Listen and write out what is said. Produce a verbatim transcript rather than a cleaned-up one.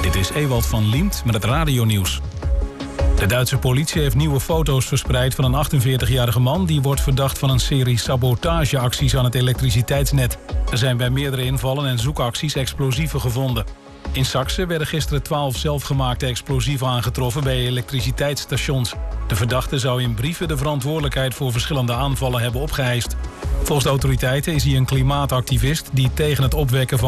Dit is Ewald van Liemt met het radionieuws. De Duitse politie heeft nieuwe foto's verspreid van een achtenveertigjarige man... die wordt verdacht van een serie sabotageacties aan het elektriciteitsnet. Er zijn bij meerdere invallen en zoekacties explosieven gevonden. In Saksen werden gisteren twaalf zelfgemaakte explosieven aangetroffen bij elektriciteitsstations. De verdachte zou in brieven de verantwoordelijkheid voor verschillende aanvallen hebben opgeëist. Volgens de autoriteiten is hij een klimaatactivist die tegen het opwekken van